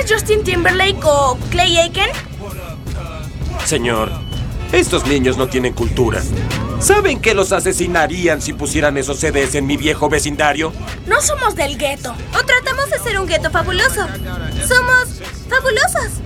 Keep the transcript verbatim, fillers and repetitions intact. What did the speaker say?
¿Eres Justin Timberlake o Clay Aiken? Señor, estos niños no tienen cultura. ¿Saben que los asesinarían si pusieran esos C Ds en mi viejo vecindario? No somos del gueto. O tratamos de ser un gueto fabuloso. Somos fabulosos.